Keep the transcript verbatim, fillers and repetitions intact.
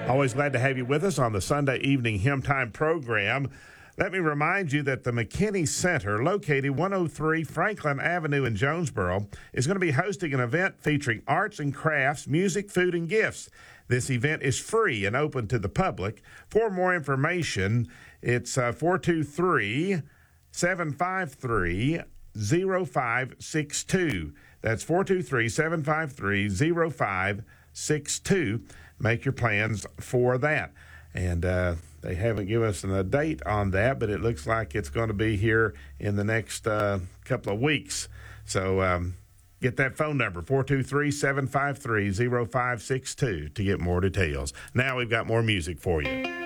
Always glad to have you with us on the Sunday evening Hymn Time program. Let me remind you that the McKinney Center, located one oh three Franklin Avenue in Jonesboro, is going to be hosting an event featuring arts and crafts, music, food, and gifts. This event is free and open to the public. For more information, it's uh, four two three, seven five three, zero five six two. That's four two three, seven five three, zero five six two. Make your plans for that. And uh, they haven't given us a date on that, but it looks like it's going to be here in the next uh, couple of weeks. So um, get that phone number, four two three, seven five three, zero five six two, to get more details. Now we've got more music for you.